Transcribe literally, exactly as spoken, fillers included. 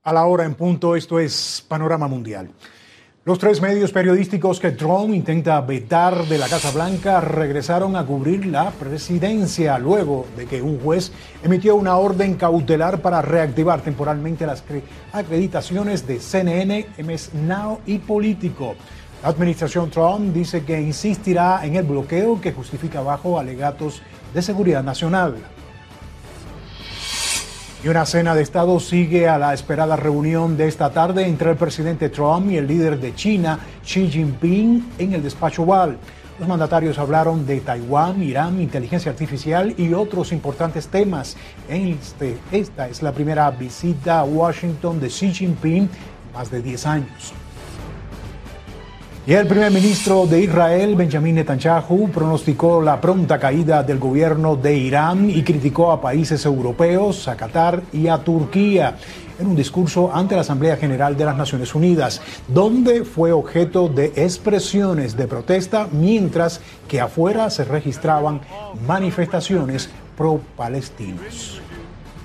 A la hora en punto, esto es Panorama Mundial. Los tres medios periodísticos que Trump intenta vetar de la Casa Blanca regresaron a cubrir la presidencia luego de que un juez emitió una orden cautelar para reactivar temporalmente las acreditaciones de C N N, M S Now y Político. La administración Trump dice que insistirá en el bloqueo que justifica bajo alegatos de seguridad nacional. Y una cena de Estado sigue a la esperada reunión de esta tarde entre el presidente Trump y el líder de China, Xi Jinping, en el despacho Oval. Los mandatarios hablaron de Taiwán, Irán, inteligencia artificial y otros importantes temas. Este, esta es la primera visita a Washington de Xi Jinping en más de diez años. Y el primer ministro de Israel, Benjamin Netanyahu, pronosticó la pronta caída del gobierno de Irán y criticó a países europeos, a Qatar y a Turquía en un discurso ante la Asamblea General de las Naciones Unidas, donde fue objeto de expresiones de protesta, mientras que afuera se registraban manifestaciones pro-palestinos.